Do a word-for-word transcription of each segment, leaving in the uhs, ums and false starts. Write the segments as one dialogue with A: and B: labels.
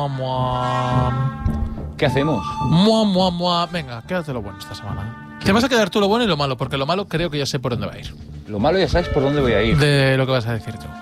A: Mua.
B: ¿Qué hacemos?
A: Mua, mua, mua. Venga, quédate lo bueno esta semana. Te vas a quedar tú lo bueno y lo malo, porque lo malo creo que ya sé por dónde va a ir.
B: Lo malo ya sabes por dónde voy a ir.
A: De lo que vas a decir tú.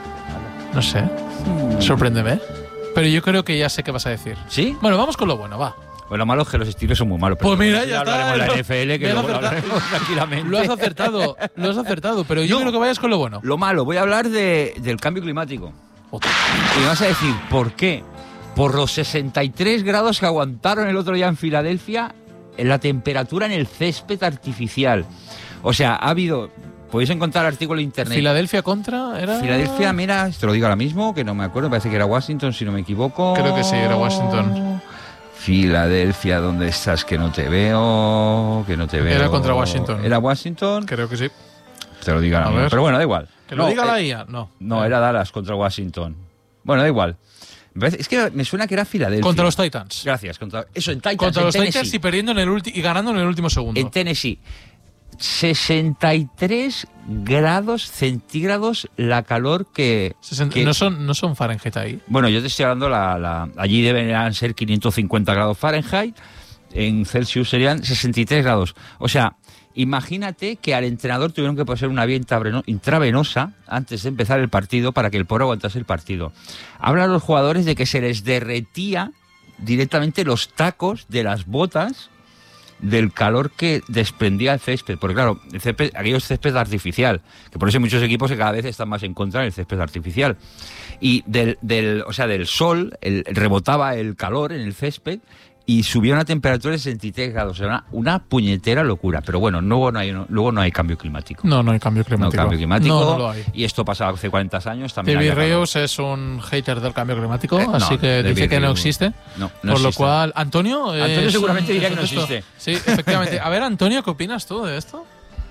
A: No sé. Sorpréndeme. Pero yo creo que ya sé qué vas a decir.
B: ¿Sí?
A: Bueno, vamos con lo bueno, va.
B: Pues lo malo es que los estilos son muy malos. Pero
A: Pues mira, ya está.
B: hablaremos de la N F L, que
A: Me lo
B: luego lo
A: acerta-
B: hablaremos tranquilamente.
A: Lo has acertado, lo has acertado, pero yo
B: No.
A: quiero que vayas con lo bueno.
B: Lo malo, voy a hablar de, del cambio climático.
A: Otra.
B: Y me vas a decir, ¿por qué? Por los sesenta y tres grados que aguantaron el otro día en Filadelfia, en la temperatura en el césped artificial. O sea, ha habido... Podéis encontrar el artículo en internet.
A: Filadelfia contra era.
B: Filadelfia, mira, te lo digo ahora mismo, que no me acuerdo, parece que era Washington, si no me equivoco.
A: Creo que sí, era Washington.
B: Filadelfia, ¿dónde estás? Que no te veo, que no te veo.
A: Era contra Washington.
B: ¿Era Washington?
A: Creo que sí.
B: Te lo digo ahora
A: A
B: mismo.
A: ver.
B: Pero bueno, da igual.
A: Que lo
B: No,
A: diga la
B: eh,
A: I A. No.
B: No, era Dallas contra Washington. Bueno, da igual. Me parece- Es que me suena que era Filadelfia.
A: Contra los Titans.
B: Gracias. Contra, eso, en Titans,
A: Contra
B: en
A: los
B: Tennessee.
A: Titans y perdiendo en el ulti- y ganando en el último segundo.
B: En Tennessee. sesenta y tres grados centígrados la calor que...
A: Sesenta-
B: que-
A: no, son, no son Fahrenheit ahí.
B: Bueno, yo te estoy hablando, la, la, allí deben ser quinientos cincuenta grados Fahrenheit, en Celsius serían sesenta y tres grados. O sea, imagínate que al entrenador tuvieron que poner una vía intraveno- intravenosa antes de empezar el partido para que el pobre aguantase el partido. Hablan los jugadores de que se les derretía directamente los tacos de las botas del calor que desprendía el césped, porque claro, el césped, aquello es césped artificial, que por eso hay muchos equipos que cada vez están más en contra del césped artificial. Y del, del, o sea, del sol el, rebotaba el calor en el césped y subía una temperatura de sesenta y tres grados, o sea, una, una puñetera locura. Pero bueno, luego no hay, no, luego no hay cambio climático.
A: No, no hay cambio
B: No hay
A: climático.
B: cambio climático.
A: No, no lo hay.
B: Y esto pasaba hace cuarenta años también.
A: David
B: había calor.
A: Reus es un hater del cambio climático,
B: Eh, no,
A: así que
B: David
A: dice que no
B: Reus
A: existe.
B: No, no
A: por lo
B: existe.
A: cual, Antonio.
B: Antonio
A: es
B: seguramente
A: un-
B: diría
A: es
B: que no
A: un texto.
B: existe.
A: Sí, efectivamente. A ver, Antonio, ¿qué opinas tú de esto?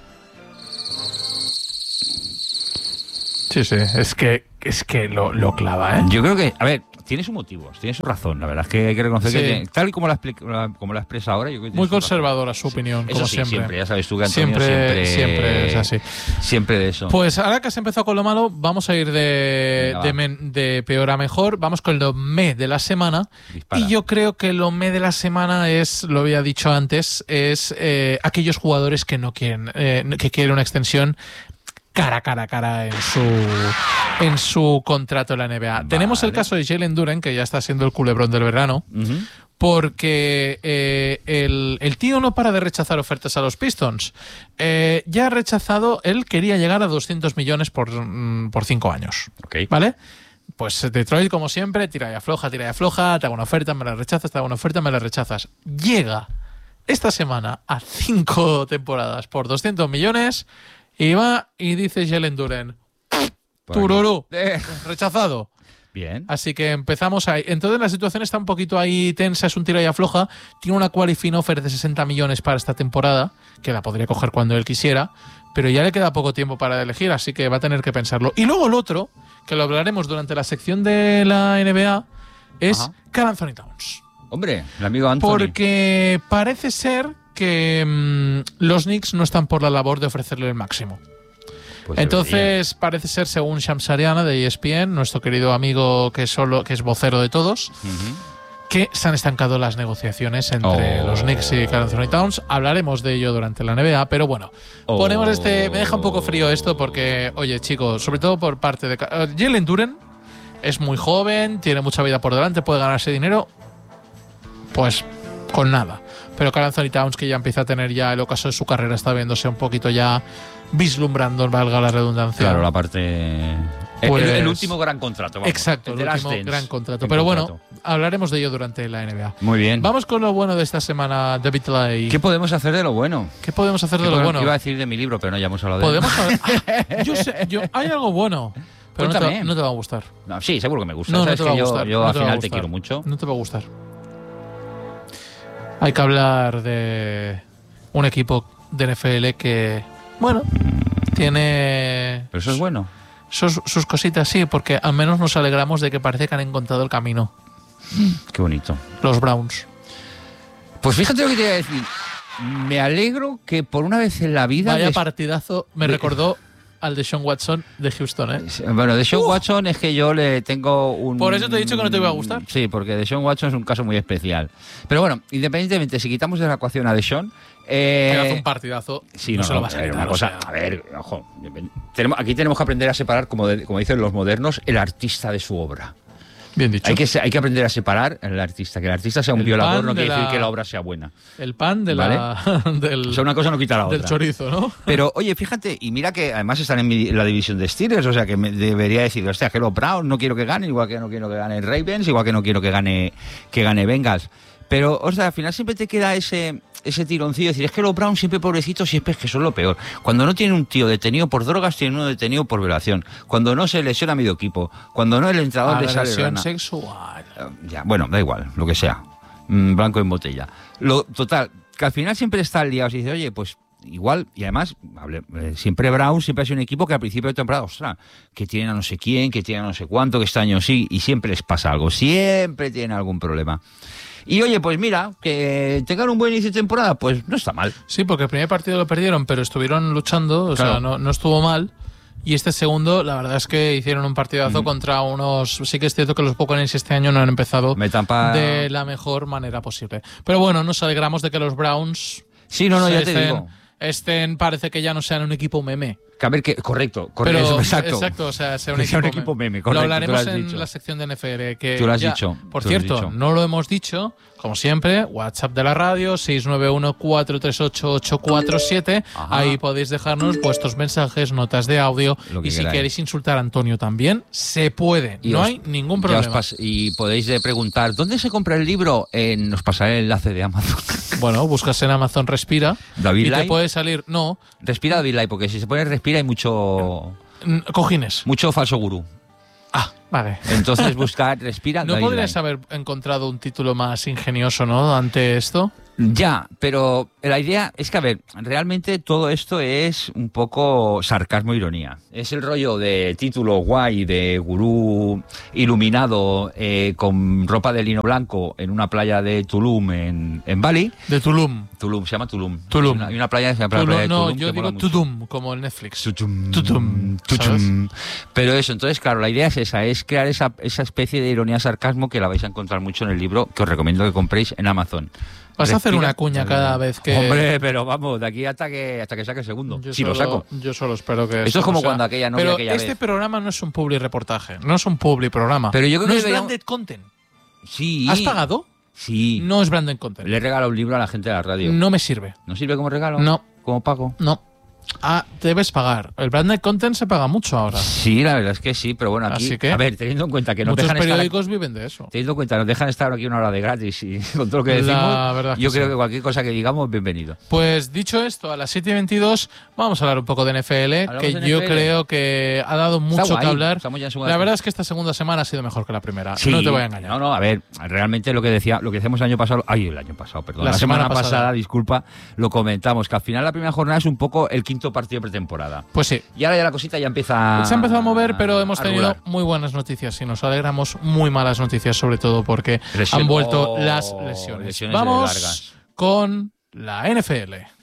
A: Sí, sí, es que, es que lo, lo clava, ¿eh?
B: Yo creo que, a ver, tiene su motivo, tiene su razón. La verdad es que hay que reconocer
A: Sí.
B: que tiene- tal y como la, expli- como la expresa ahora, yo creo que tiene
A: Muy
B: su razón.
A: conservadora su opinión,
B: Eso
A: como
B: sí,
A: siempre.
B: siempre, ya sabes tú que Antonio
A: Siempre,
B: siempre,
A: siempre es así.
B: Siempre de eso.
A: Pues ahora que has empezado con lo malo, vamos a ir de,
B: Venga,
A: de,
B: va.
A: men- de peor a mejor. Vamos con lo me de la semana.
B: Dispara.
A: Y yo creo que lo me de la semana es, lo había dicho antes, es eh, aquellos jugadores que no quieren, eh, que quieren una extensión cara, cara, cara en su en su contrato en la N B A.
B: Vale.
A: Tenemos el caso de Jalen Duren, que ya está siendo el culebrón del verano.
B: Ujú.
A: Porque eh, el, el tío no para de rechazar ofertas a los Pistons. Eh, ya ha rechazado, él quería llegar a doscientos millones por, mm, por cinco años.
B: Ok.
A: ¿Vale? Pues Detroit, como siempre, tira y afloja, tira y afloja, te hago una oferta, me la rechazas, te hago una oferta, me la rechazas. Llega esta semana a cinco temporadas por doscientos millones y va y dice Jalen Duren,
B: Por aquí.
A: tururú,
B: Eh,
A: rechazado.
B: Bien.
A: Así que empezamos ahí. Entonces la situación está un poquito ahí tensa, es un tira y afloja. Tiene una qualifying offer de sesenta millones para esta temporada, que la podría coger cuando él quisiera, pero ya le queda poco tiempo para elegir, así que va a tener que pensarlo. Y luego el otro, que lo hablaremos durante la sección de la N B A, es
B: Ajá.
A: Karl Anthony Towns.
B: Hombre, el amigo Anthony.
A: Porque parece ser que mm, los Knicks no están por la labor de ofrecerle el máximo.
B: Pues
A: Entonces, parece ser, según Shams Ariana de E S P N, nuestro querido amigo que, solo, que es vocero de todos,
B: debería. Ujú.
A: que se han estancado las negociaciones entre
B: Oh.
A: los Knicks y Karl Anthony Towns. Hablaremos de ello durante la N B A, pero bueno,
B: Oh.
A: ponemos este... Me deja un poco frío esto porque, oye, chicos, sobre todo por parte de... uh, Jalen Duren es muy joven, tiene mucha vida por delante, puede ganarse dinero, pues con nada. Pero Karl Anthony Towns, que ya empieza a tener ya el ocaso de su carrera, está viéndose un poquito ya vislumbrando, valga la redundancia.
B: Claro, la parte... el-
A: Pues-
B: el, el último gran contrato. Vamos.
A: Exacto, el
B: de Last
A: último
B: Dance.
A: gran contrato.
B: El
A: Pero
B: contrato.
A: bueno, hablaremos de ello durante la N B A.
B: Muy bien.
A: Vamos con lo bueno de esta semana, David Lai.
B: ¿Qué
A: ¿Qué,
B: podemos hacer de lo bueno?
A: podemos hacer de
B: ¿Qué
A: lo
B: podemos-
A: bueno?
B: Iba a decir de mi libro, pero no, ya hemos hablado de él.
A: Podemos hablar- Ah, yo sé, yo, hay algo bueno, pero no te,
B: Cuéntame.
A: no te va a gustar.
B: No, sí, seguro que me gusta.
A: No, no
B: Sabes
A: te
B: que
A: va a
B: yo,
A: gustar.
B: yo
A: no
B: al
A: te va a
B: final te
A: gustar.
B: quiero mucho.
A: No te va a gustar. Hay que hablar de un equipo de N F L que, bueno, tiene
B: Pero eso es bueno.
A: sus, sus cositas, sí, porque al menos nos alegramos de que parece que han encontrado el camino.
B: Qué bonito.
A: Los Browns.
B: Pues fíjate lo que te iba a decir. Me alegro que por una vez en la vida...
A: Vaya
B: des-
A: partidazo. Me
B: de-
A: recordó al de Sean Watson de Houston, ¿eh?
B: Bueno, de Sean
A: Uh.
B: Watson es que yo le tengo un...
A: Por eso te he dicho que no te iba a gustar.
B: Sí, porque de Sean Watson es un caso muy especial. Pero bueno, independientemente, si quitamos de la ecuación a Deshaun... Eh,
A: Que hace un partidazo.
B: Sí,
A: no,
B: no,
A: se lo
B: no,
A: vas a
B: a ver,
A: quitar,
B: una cosa,
A: o sea.
B: a ver, ojo, tenemos, aquí tenemos que aprender a separar, como, de- como dicen los modernos, el artista de su obra.
A: Bien dicho.
B: Hay que, se- hay que aprender a separar el artista. Que el artista sea un
A: El
B: violador
A: pan
B: no
A: de
B: quiere decir
A: la-
B: que la obra sea buena.
A: El pan de la, del,
B: O sea, una cosa no quita la otra.
A: del chorizo, ¿no?
B: Pero, oye, fíjate, y mira que además están en, mi- en la división de Steelers, o sea que me debería decir, hostia, que los Browns no quiero que gane, igual que no quiero que gane Ravens, igual que no quiero que gane, que gane Bengals. Pero, o sea, al final siempre te queda ese, ese tironcillo de decir, es que los Browns siempre pobrecitos, siempre es que son lo peor. Cuando no tienen un tío detenido por drogas, tienen uno detenido por violación. Cuando no se lesiona medio equipo. Cuando no el entrenador le sale
A: Agresión
B: rana.
A: sexual.
B: Ya, bueno, da igual, lo que sea. Mm, blanco en botella. Lo total, que al final siempre está liado y dice, oye, pues igual, y además, hable- eh, siempre Brown siempre ha sido un equipo que al principio de temporada, ostras, que tienen a no sé quién, que tienen a no sé cuánto, que este año sí, y siempre les pasa algo, siempre tienen algún problema. Y oye, pues mira, que tengan un buen inicio de temporada, pues no está mal.
A: Sí, porque el primer partido lo perdieron, pero estuvieron luchando, o
B: Claro.
A: sea, no, no estuvo mal. Y este segundo, la verdad es que hicieron un partidazo
B: Mm.
A: contra unos... Sí que es cierto que los Buccaneers este año no han empezado
B: Metan pa-
A: de la mejor manera posible. Pero bueno, nos alegramos de que los Browns
B: Sí, no, no, ya te
A: estén,
B: digo.
A: estén, parece que ya no sean un equipo meme.
B: Que a ver, que, correcto, correcto,
A: Pero,
B: exacto.
A: exacto, o sea, sea un
B: Que sea
A: equipo,
B: un equipo meme,
A: Lo
B: correcto,
A: hablaremos
B: tú lo has
A: en
B: dicho.
A: la sección de N F L. Que
B: Tú lo has
A: ya-
B: dicho,
A: Por
B: tú lo has
A: cierto,
B: dicho.
A: no lo hemos dicho, como siempre, WhatsApp de la radio, seis nueve uno, cuatro tres ocho, ocho cuatro siete.
B: Ajá.
A: Ahí podéis dejarnos vuestros mensajes, notas de audio.
B: Lo que
A: Y si
B: queráis.
A: queréis insultar a Antonio también, se puede.
B: Y
A: no
B: os-
A: hay ningún
B: ya os
A: problema.
B: pas- y podéis eh, preguntar, ¿dónde se compra el libro? Eh, nos pasaré el enlace de Amazon.
A: Bueno, buscas en Amazon Respira
B: David
A: y te
B: Lai.
A: puede salir... No,
B: Respira David Lai, porque si se pone respira hay mucho,
A: n- cojines.
B: mucho falso gurú.
A: Ah, vale.
B: Entonces buscar respira
A: ¿No
B: David
A: podrías
B: Lai.
A: haber encontrado un título más ingenioso, no? Ante esto.
B: Ya, pero la idea es que, a ver, realmente todo esto es un poco sarcasmo e ironía. Es el rollo de título guay de gurú iluminado eh, con ropa de lino blanco en una playa de Tulum en, en Bali.
A: De Tulum.
B: Tulum, se llama Tulum.
A: Tulum.
B: Hay una, hay una playa que se llama
A: Tulum,
B: playa de
A: no,
B: Tulum.
A: yo
B: que mola
A: digo
B: mucho.
A: Tudum, como el Netflix.
B: Tutum,
A: Tutum,
B: tutum. Pero eso, entonces, claro, la idea es esa, es crear esa, esa especie de ironía sarcasmo que la vais a encontrar mucho en el libro, que os recomiendo que compréis en Amazon.
A: Vas a hacer
B: Respira-
A: una cuña cada vez que...
B: Hombre, pero vamos, de aquí hasta que hasta que saque el segundo.
A: Yo
B: Si lo
A: solo-
B: saco.
A: Yo solo espero que...
B: Esto
A: eso
B: es como
A: no sea-
B: cuando aquella novia
A: Pero
B: aquella
A: este
B: vez.
A: programa no es un public reportaje, no es un public programa.
B: Pero yo creo
A: no
B: que
A: es
B: deberíamos-
A: branded content.
B: Sí.
A: ¿Has pagado?
B: Sí.
A: No es branded content.
B: Le he regalado un libro a la gente de la radio.
A: No me sirve.
B: ¿No sirve como regalo?
A: No.
B: ¿Como pago?
A: No. Ah, debes pagar. El branded content se paga mucho ahora.
B: Sí, la verdad es que sí, pero bueno, aquí...
A: Así que-
B: a ver, teniendo en cuenta que nos
A: Muchos
B: dejan estar aquí-
A: periódicos viven de eso.
B: Teniendo en cuenta, nos dejan estar aquí una hora de gratis y con todo lo que
A: La
B: decimos,
A: verdad
B: yo
A: que
B: creo
A: sí.
B: que cualquier cosa que digamos, bienvenido.
A: Pues dicho esto, a las siete y veintidós vamos a hablar un poco de N F L,
B: Hablamos
A: que
B: de
A: yo
B: N F L.
A: creo que ha dado mucho
B: guay,
A: que hablar.
B: estamos ya en segunda
A: La verdad
B: semana.
A: es que esta segunda semana ha sido mejor que la primera.
B: Sí.
A: No te voy a engañar.
B: No, no, a ver, realmente lo que decía, lo que decíamos el año pasado, ay, el año pasado, perdón,
A: La
B: la, semana,
A: semana
B: pasada,
A: pasada.
B: disculpa, lo comentamos, que al final la primera jornada es un poco el quinto partido de pretemporada.
A: Pues sí.
B: Y ahora ya la cosita ya empieza
A: Se ha empezado a mover, pero hemos
B: a
A: tenido
B: regular.
A: muy buenas noticias y nos alegramos. Muy malas noticias, sobre todo porque
B: Lesión-
A: han vuelto
B: Oh,
A: las lesiones.
B: lesiones
A: Vamos
B: largas.
A: con la N F L.